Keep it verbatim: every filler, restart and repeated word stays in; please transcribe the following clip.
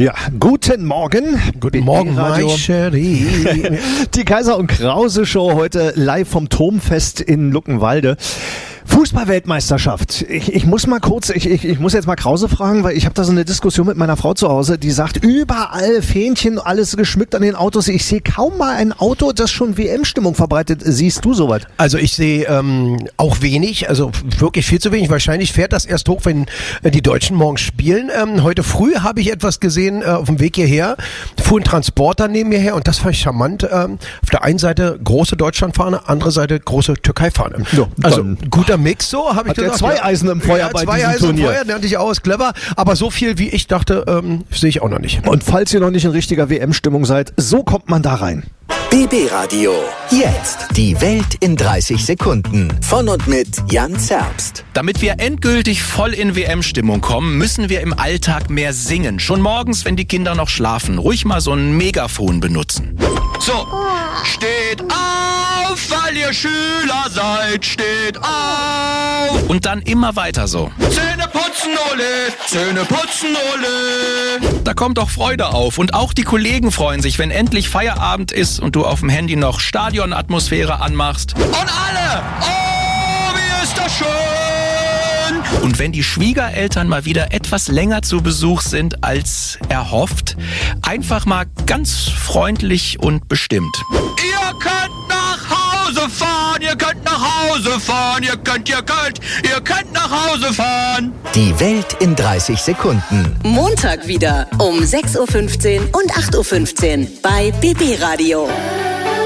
Ja, guten Morgen. Guten Morgen, my Cherie. Die Kaiser und Krause Show heute live vom Turmfest in Luckenwalde. Fußball-Weltmeisterschaft. Ich, ich muss mal kurz, ich, ich, ich muss jetzt mal Krause fragen, weil ich habe da so eine Diskussion mit meiner Frau zu Hause, die sagt, überall Fähnchen, alles geschmückt an den Autos. Ich sehe kaum mal ein Auto, das schon W M-Stimmung verbreitet. Siehst du sowas? Also ich sehe ähm, auch wenig, also wirklich viel zu wenig. Wahrscheinlich fährt das erst hoch, wenn äh, die Deutschen morgen spielen. Ähm, heute früh habe ich etwas gesehen äh, auf dem Weg hierher, fuhr ein Transporter neben mir her und das fand ich charmant. Ähm, auf der einen Seite große Deutschlandfahne, andere Seite große Türkei-Fahne. Ja, also guter Mix, so habe ich hat gesagt. Er zwei ja. Eisen im Feuer ja, bei zwei diesem Eisen Turnier. im Feuer, nannte ich auch, ist clever. Aber so viel, wie ich dachte, ähm, sehe ich auch noch nicht. Und falls ihr noch nicht in richtiger W M-Stimmung seid, so kommt man da rein. B B Radio. Jetzt die Welt in dreißig Sekunden. Von und mit Jan Zerbst. Damit wir endgültig voll in W M-Stimmung kommen, müssen wir im Alltag mehr singen. Schon morgens, wenn die Kinder noch schlafen, ruhig mal so ein Megafon benutzen. So, steht auf, weil ihr Schüler seid, steht auf. Und dann immer weiter so. Zähne putzen, Ole, Zähne putzen, Ole. Da kommt doch Freude auf. Und auch die Kollegen freuen sich, wenn endlich Feierabend ist und du auf dem Handy noch Stadionatmosphäre anmachst. Und alle, oh, wie ist das schön. Und wenn die Schwiegereltern mal wieder etwas länger zu Besuch sind als erhofft, einfach mal ganz freundlich und bestimmt. Ihr könnt nach Hause fahren, ihr könnt nach Hause fahren, ihr könnt, ihr könnt, ihr könnt nach Hause fahren. Die Welt in dreißig Sekunden. Montag wieder um sechs Uhr fünfzehn und acht Uhr fünfzehn bei B B Radio.